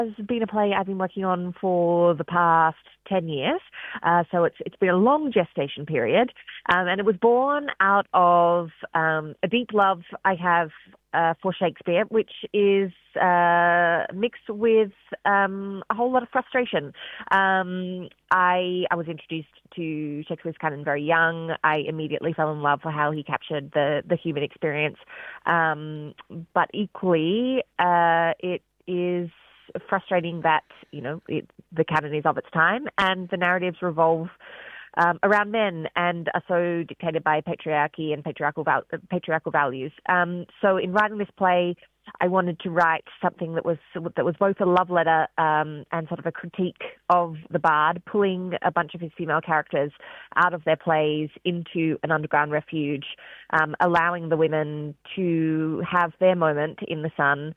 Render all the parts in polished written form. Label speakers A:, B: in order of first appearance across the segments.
A: has been a play I've been working on for the past 10 years. So it's been a long gestation period. And it was born out of a deep love I have for Shakespeare, which is mixed with a whole lot of frustration. I was introduced to Shakespeare's canon very young. I immediately fell in love with how he captured the human experience. But equally, it is frustrating that, the canon is of its time and the narratives revolve around men and are so dictated by patriarchy and patriarchal values. So in writing this play, I wanted to write something that was both a love letter and sort of a critique of the bard, pulling a bunch of his female characters out of their plays into an underground refuge, allowing the women to have their moment in the sun,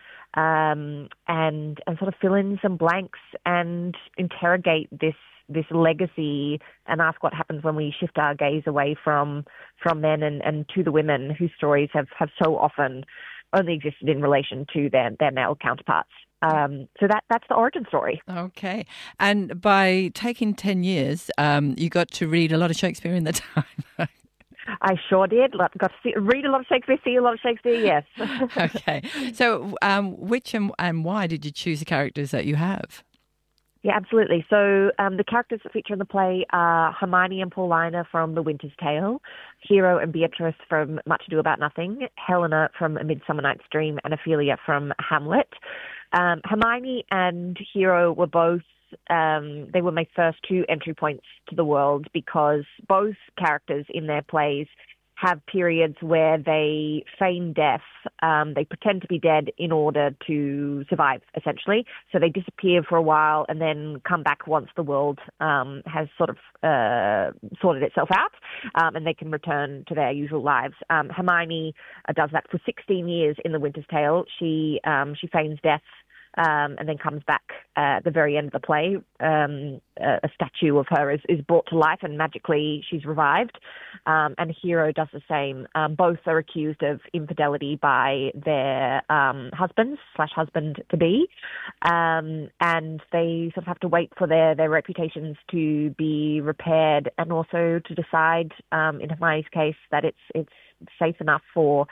A: and sort of fill in some blanks and interrogate this legacy and ask what happens when we shift our gaze away from men and to the women whose stories have so often only existed in relation to their male counterparts. So that's the origin story.
B: Okay. And by taking 10 years, you got to read a lot of Shakespeare in the time.
A: I sure did. Got to read a lot of Shakespeare, see a lot of Shakespeare, yes.
B: Okay. So which and why did you choose the characters that you have?
A: Yeah, absolutely. So the characters that feature in the play are Hermione and Paulina from The Winter's Tale, Hero and Beatrice from Much Ado About Nothing, Helena from A Midsummer Night's Dream, and Ophelia from Hamlet. Hermione and Hero were both, they were my first two entry points to the world because both characters in their plays have periods where they feign death. They pretend to be dead in order to survive, essentially. So they disappear for a while and then come back once the world has sort of sorted itself out, and they can return to their usual lives. Hermione does that for 16 years in The Winter's Tale. She feigns death and then comes back at the very end of the play. A statue of her is brought to life and magically she's revived. And Hero does the same. Both are accused of infidelity by their husband-to-be. And they sort of have to wait for their reputations to be repaired and also to decide, in Hermione's case, that it's safe enough for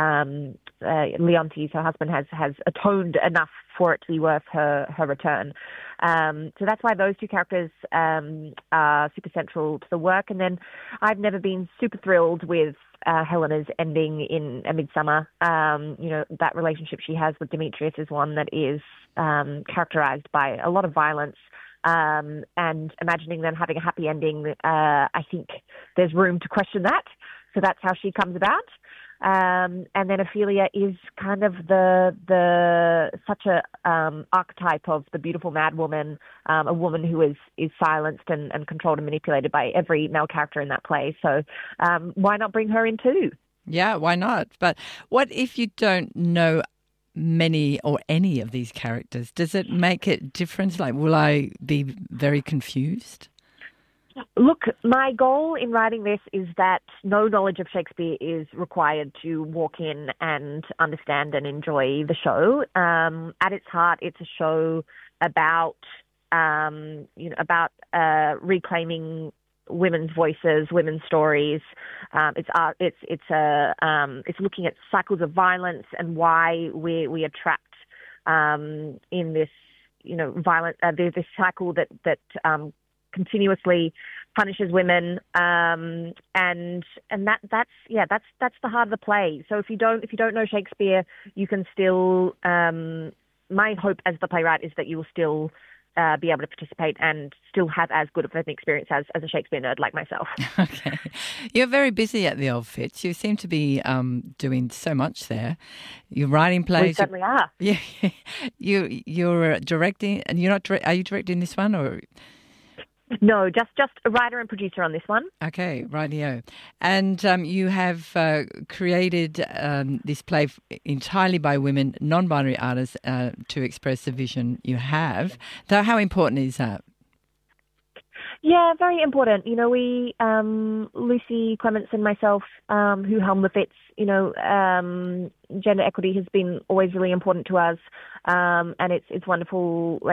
A: Leontes, her husband, has atoned enough for it to be worth her return. So that's why those two characters are super central to the work. And then I've never been super thrilled with Helena's ending in A Midsummer. That relationship she has with Demetrius is one that is characterized by a lot of violence. And imagining them having a happy ending, I think there's room to question that. So that's how she comes about. And then Ophelia is kind of such a archetype of the beautiful mad woman, a woman who is silenced and controlled and manipulated by every male character in that play. So why not bring her in too?
B: Yeah, why not? But what if you don't know many or any of these characters? Does it make it different? Like, will I be very confused?
A: Look, my goal in writing this is that no knowledge of Shakespeare is required to walk in and understand and enjoy the show. At its heart, it's a show about reclaiming women's voices, women's stories. It's looking at cycles of violence and why we are trapped in this violent this cycle that continuously punishes women, and that's the heart of the play. So if you don't know Shakespeare, you can still. My hope as the playwright is that you will still be able to participate and still have as good of an experience as a Shakespeare nerd like myself.
B: Okay, you're very busy at the Old Fitz. You seem to be doing so much there. You're writing plays.
A: We certainly are.
B: Yeah, you're directing, and you're not. Are you directing this one or?
A: No, just a writer and producer on this one.
B: Okay, rightio. And you have created this play entirely by women, non-binary artists, to express the vision you have. So how important is that?
A: Yeah, very important. We, Lucy Clements and myself, who helm the Fits, gender equity has been always really important to us. And it's wonderful